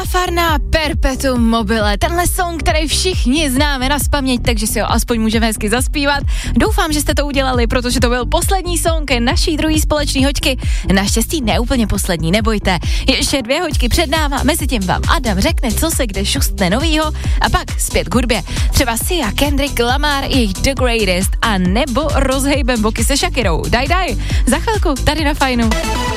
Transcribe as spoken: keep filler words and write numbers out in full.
Farna Perpetuum mobile. Tenhle song, který všichni známe nazpaměť, takže si ho aspoň můžeme hezky zaspívat. Doufám, že jste to udělali, protože to byl poslední song naší druhé společné hoďky. Naštěstí neúplně poslední, nebojte. Ještě dvě hoďky před náma, mezi tím vám Adam řekne, co se kde šustne novýho a pak zpět k hudbě. Třeba Sia, Kendrick Lamar, jejich The Greatest a nebo rozhejbem boky se Shakirou. Daj, daj, za chvilku tady na Fajnu.